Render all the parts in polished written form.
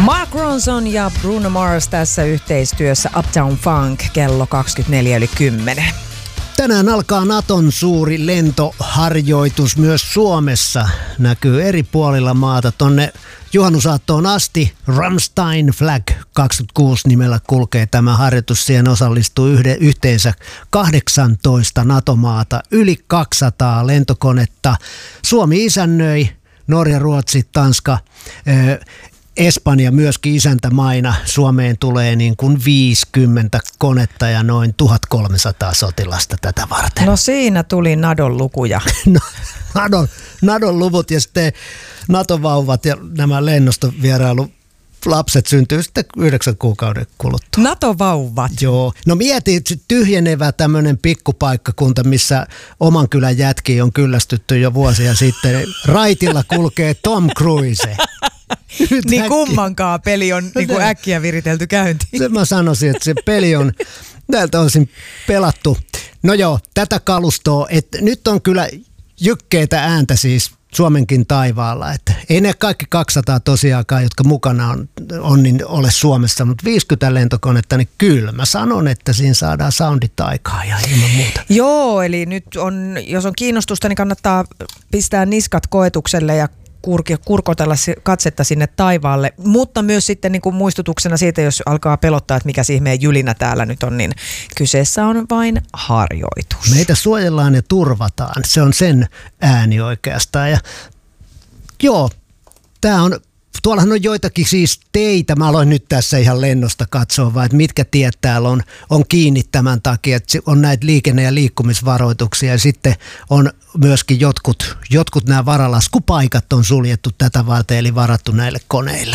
Mark Ronson ja Bruno Mars tässä yhteistyössä Uptown Funk kello 24:10. Tänään alkaa Naton suuri lentoharjoitus myös Suomessa. Näkyy eri puolilla maata tonne juhannusaattoon asti. Ramstein Flag 26 nimellä kulkee tämä harjoitus. Siihen osallistuu yhteensä 18 NATO-maata, yli 200 lentokonetta. Suomi isännöi, Norja, Ruotsi, Tanska, Espanja myöskin isäntämaina. Suomeen tulee niin kuin 50 konetta ja noin 1300 sotilasta tätä varten. No siinä tuli Nadon lukuja. Nadon luvut ja sitten NATO-vauvat ja nämä lennostovierailu lapset syntyy sitten 9 kuukauden kuluttua. NATO-vauvat? Joo. No mieti tyhjenevä tämmöinen pikkupaikkakunta, missä oman kylän jätkiin on kyllästytty jo vuosia sitten. Raitilla kulkee Tom Cruise. Niin kummankaan peli on niin kuin äkkiä viritelty käyntiin. Se mä sanoisin, että se peli on näiltä osin pelattu. No joo, tätä kalustoa, että nyt on kyllä jykkeitä ääntä siis Suomenkin taivaalla. Että ei ne kaikki 200 tosiaankaan, jotka mukana on niin ole Suomessa, mutta 50 lentokonetta, niin kyllä mä sanon, että siinä saadaan soundit aikaa ja ilman muuta. Joo, eli nyt on, jos on kiinnostusta, niin kannattaa pistää niskat koetukselle ja kurkotella katsetta sinne taivaalle, mutta myös sitten niin kuin muistutuksena siitä, jos alkaa pelottaa, että mikä ihmeen jylinä täällä nyt on, niin kyseessä on vain harjoitus. Meitä suojellaan ja turvataan, se on sen ääni oikeastaan. Ja joo, tää on, tuollahan on joitakin siis teitä, mä aloin nyt tässä ihan lennosta katsoa, vaan että mitkä tiet täällä on kiinni tämän takia, että on näitä liikenne- ja liikkumisvaroituksia ja sitten on myöskin jotkut nämä varalaskupaikat on suljettu tätä varten, eli varattu näille koneille.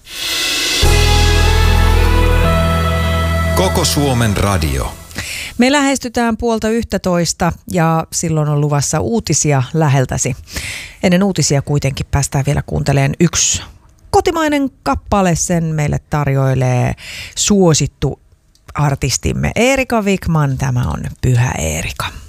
Koko Suomen radio. Me lähestytään 11:30 ja silloin on luvassa uutisia läheltäsi. Ennen uutisia kuitenkin päästään vielä kuuntelemaan yksi kotimainen kappale. Sen meille tarjoilee suosittu artistimme Eerika Wikman. Tämä on Pyhä Eerika.